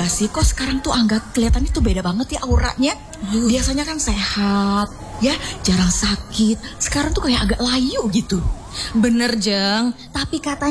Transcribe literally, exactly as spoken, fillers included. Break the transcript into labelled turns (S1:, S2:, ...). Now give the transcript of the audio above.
S1: Iya sih, kok sekarang tuh Angga kelihatannya tuh beda banget ya auranya.
S2: Duh.
S1: Biasanya kan sehat, ya jarang sakit. Sekarang tuh kayak agak layu gitu.
S2: Bener Jeng, tapi katanya